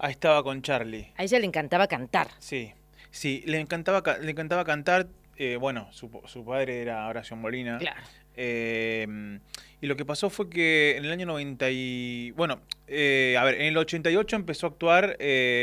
Ahí estaba con Charlie. A ella le encantaba cantar. Sí, sí, le encantaba cantar. Bueno, su padre era Horacio Molina. Claro. Y lo que pasó fue que en el año 90 bueno, a ver, en el 88 empezó a actuar,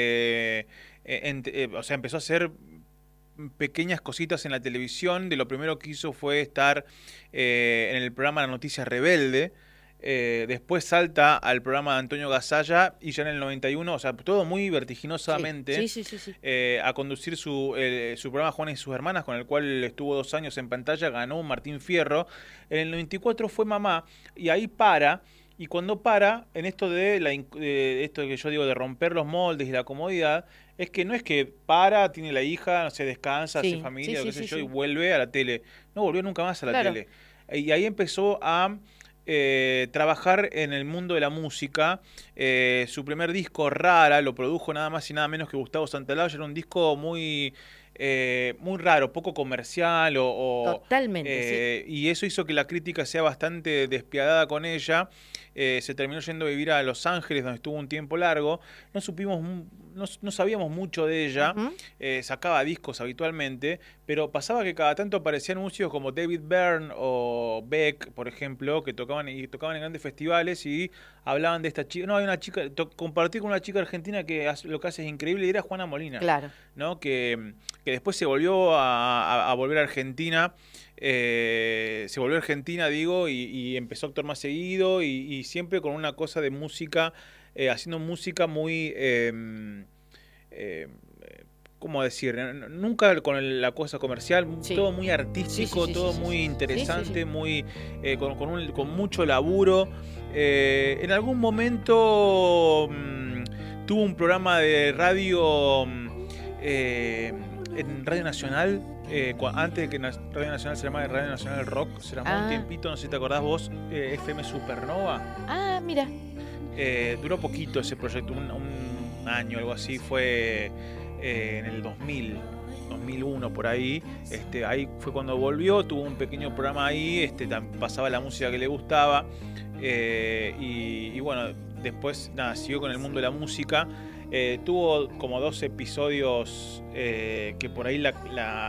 o sea, empezó a hacer pequeñas cositas en la televisión. De lo primero que hizo fue estar en el programa La Noticia Rebelde. Después salta al programa de Antonio Gasalla y ya en el 91, o sea, todo muy Sí, vertiginosamente, sí, sí, sí, sí. a conducir su programa Juan y sus hermanas, con el cual estuvo 2 años en pantalla, ganó un Martín Fierro. En el 94 fue mamá y ahí para. Y cuando para, en esto de esto que yo digo de romper los moldes y la comodidad, es que no es que para, tiene la hija, no sé, descansa, hace Sí, sí, familia, o sí, qué sé sí, yo, y sí. vuelve a la tele. No volvió nunca más a la Claro. tele. Y ahí empezó a trabajar en el mundo de la música. Su primer disco, Rara, lo produjo nada más y nada menos que Gustavo Santaolalla. Era un disco muy raro, poco comercial, Totalmente, sí. y eso hizo que la crítica sea bastante despiadada con ella. Se terminó yendo a vivir a Los Ángeles, donde estuvo un tiempo largo. No sabíamos mucho de ella. Ujú. Sacaba discos habitualmente, pero pasaba que cada tanto aparecían músicos como David Byrne o Beck, por ejemplo, que tocaban en grandes festivales y hablaban de esta chica. No, hay una chica, compartí con una chica argentina que lo que hace es increíble, y era Juana Molina, Claro. ¿no? Que después se volvió a volver a Argentina. Se volvió a Argentina, digo, y empezó a actuar más seguido y siempre con una cosa de música, haciendo música muy, eh, ¿cómo decir? Nunca con la cosa comercial, Sí. todo muy Sí, sí, artístico, sí, sí, todo sí, muy sí. Sí, sí, sí. interesante, con mucho laburo. En algún momento tuvo un programa de radio, eh, en Radio Nacional, antes de que Radio Nacional se llamara Radio Nacional Rock, se llamó un Ah, tiempito, no sé si te acordás vos, FM Supernova. mira. Duró poquito ese proyecto, un año, algo así, fue en el 2001 por ahí. Ahí fue cuando volvió, tuvo un pequeño programa ahí, pasaba la música que le gustaba, y bueno, después nada, siguió con el mundo de la música. Tuvo como 2 episodios, que por ahí